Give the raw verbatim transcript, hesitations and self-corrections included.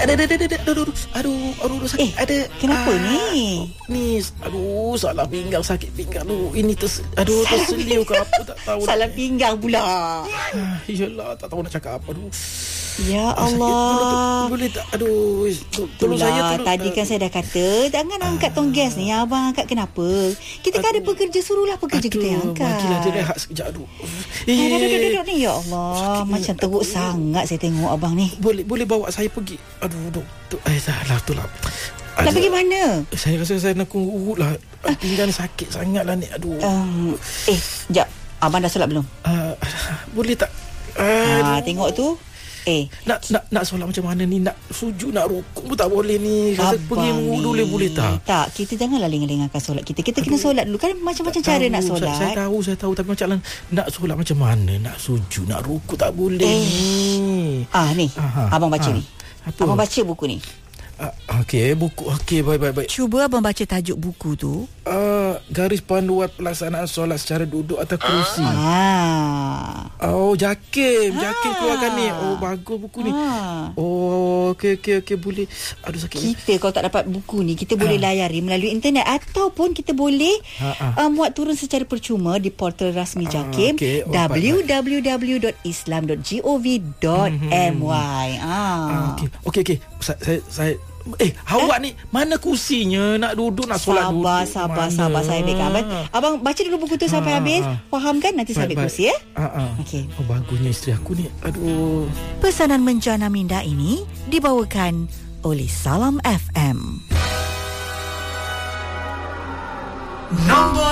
ada, ada, ada, ada, aduh, aduh, aduh, aduh, sakit. Eh, ada. kenapa ah, ni? Ni, aduh, salah pinggang, sakit pinggang. Aduh, ini ters, aduh, terseliu ke apa, tak tahu. Salah nak. pinggang pula. Ah, Yalah, tak tahu nak cakap apa. Aduh. Ya Ah, sakit. Allah. Boleh, boleh tak? Aduh, tolong Itulah, saya. Tolong. tadi kan saya dah kata, jangan angkat tong gas ni. Abang angkat kenapa? Kita kan ada pekerja, suruhlah pekerja kita yang angkat. Bagilah dia rehat sekejap. Aduh. Eh, duduk, duduk, duduk ni. Ya Allah, sakit. macam teruk Aduh. sangat saya tengok abang ni. Boleh boleh bawa saya pergi. Aduh, duk. Tu, eh, salah tu lah. Nak pergi mana? Saya rasa saya nak urut lah. Pinggang ni sakit sangat lah ni. Aduh. Um, eh, sekejap. Abang dah solat belum? Uh, boleh tak? Ha, Aduh. tengok tu. Eh, Nak nak nak solat macam mana ni? Nak sujud, nak rukuk pun tak boleh ni. Rasa pergi wudu boleh boleh tak? Tak, kita janganlah lengah-lengahkan solat kita. Kita kena solat dulu. Kan macam-macam Tak cara tahu, nak saya, solat. saya tahu, saya tahu. Tapi macam nak solat macam mana? Nak sujud, nak rukuk tak boleh Eh. ni. Ah, ni. Aha. Abang baca Ah. ni. Apa? Abang baca buku ni. Uh, Okey, buku. Okey, baik, baik, baik. Cuba abang baca tajuk buku tu. Uh, garis panduan pelaksanaan solat secara duduk atau kerusi. Ah. Oh, Jakim. Jakim Ah. keluarkan ni. Oh, bagus buku ni. Ah. Oh, okey, okey, okey. Boleh. Aduh, sakit. Kita kalau tak dapat buku ni, kita boleh Ah. layari melalui internet ataupun kita boleh Ah, ah. uh, muat turun secara percuma di portal rasmi Ah, Jakim okey. Oh, w w w dot islam dot gov dot m y. Ah. Ah, okey. Okey, okey. Saya, saya, saya Eh, awak ni mana kursinya? Nak duduk, nak solat duduk. Sabar, sabar, Mana? sabar. Saya baikkan abang. Abang baca dulu buku tu sampai Ah, habis. ah. Faham kan? Nanti saya ambil Baik, kursi ya. baik. Ah, ah. Okey. Oh, bagusnya isteri aku ni. Aduh. Pesanan menjana minda ini dibawakan oleh Salam F M. Nombor